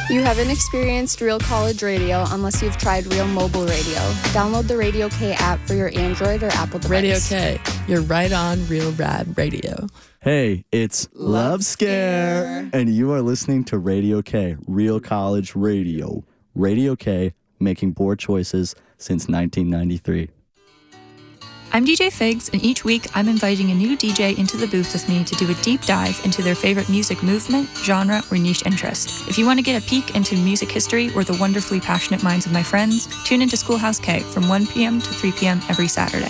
You haven't experienced real college radio unless you've tried real mobile radio. Download the Radio K app for your Android or Apple device. Radio K, you're right on Real Rad Radio. Hey, it's Love Scare, and you are listening to Radio K, Real College Radio. Radio K, making poor choices since 1993. I'm DJ Figs, and each week I'm inviting a new DJ into the booth with me to do a deep dive into their favorite music movement, genre, or niche interest. If you want to get a peek into music history or the wonderfully passionate minds of my friends, tune into Schoolhouse K from 1 p.m. to 3 p.m. every Saturday.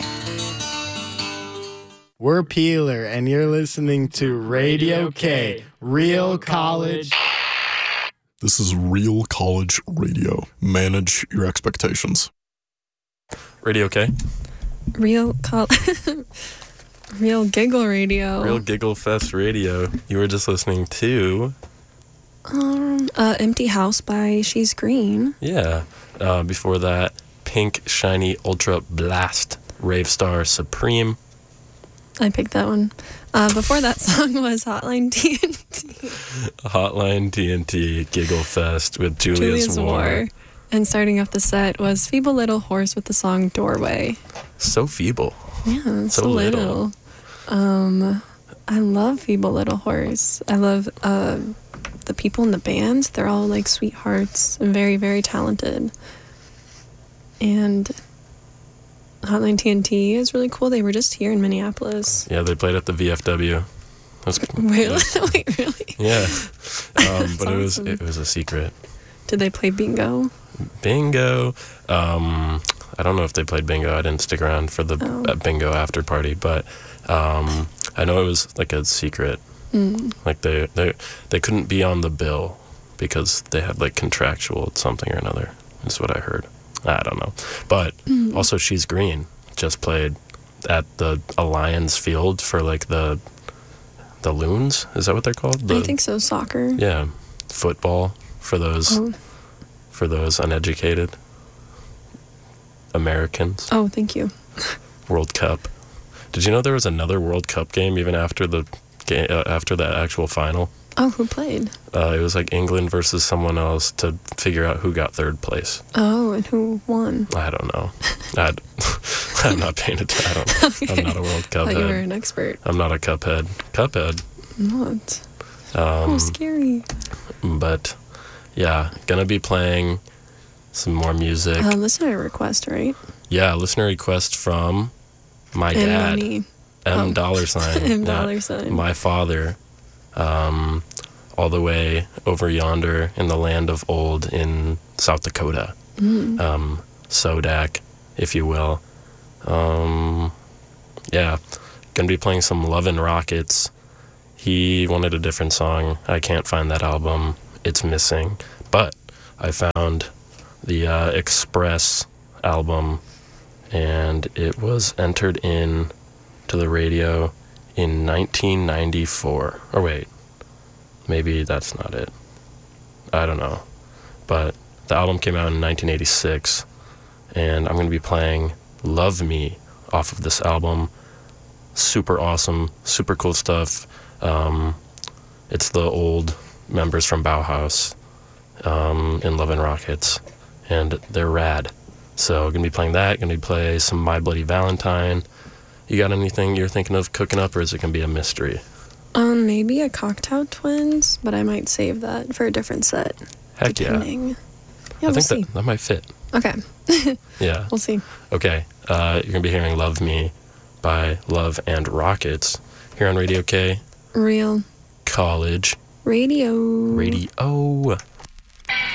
We're Peeler, and you're listening to Radio K, Real College. This is Real College Radio. Manage your expectations. Radio K. Real Giggle Radio. Real Giggle Fest Radio. You were just listening to... Empty House by She's Green. Yeah. Before that, Pink Shiny Ultra Blast Rave Star Supreme. I picked that one. Before that song was Hotline TNT. Hotline TNT Giggle Fest with Julia's War. And starting off the set was Feeble Little Horse with the song Doorway. So feeble. Yeah, so little. I love Feeble Little Horse. I love the people in the band. They're all like sweethearts and very, very talented. And Hotline TNT is really cool. They were just here in Minneapolis. Yeah, they played at the VFW. Really? Wait, really? Yeah. But awesome. it was a secret. Did they play bingo? Bingo. I don't know if they played bingo. I didn't stick around for the bingo after party, but I know it was like a secret. Like they couldn't be on the bill because they had like contractual something or another. Is what I heard. I don't know. But also She's Green just played at the Alliance Field for like the Loons. Is that what they're called? I think so. Soccer. Yeah. Football for those uneducated Americans. Oh, thank you. World Cup. Did you know there was another World Cup game even after the actual final? Oh, who played? It was like England versus someone else to figure out who got third place. Oh, and who won? I don't know. I'm not paying attention. I don't know. Okay. I'm not a World Cup head. You were an expert. I'm not a cup head. What? Oh, scary. But yeah, gonna be playing some more music. Listener request, right? Yeah, listener request from my dad. Money. $. $. My father, all the way over yonder in the land of old in South Dakota. Sodak, if you will. Yeah, gonna be playing some Lovin' Rockets. He wanted a different song. I can't find that album. It's missing. But I found the Express album, and it was entered in to the radio in 1994. Or wait, maybe that's not it. I don't know. But the album came out in 1986, and I'm going to be playing Love Me off of this album. Super awesome, super cool stuff. It's the old members from Bauhaus in Lovin' Rockets, and they're rad. So going to be playing that, going to play some My Bloody Valentine. You got anything you're thinking of cooking up, or is it going to be a mystery? Maybe a Cocktail Twins, but I might save that for a different set. Heck depending. Yeah, we'll I think see. that might fit. Okay. Yeah. We'll see. Okay, you're going to be hearing Love Me by Love and Rockets here on Radio K. Real College Radio. Radio.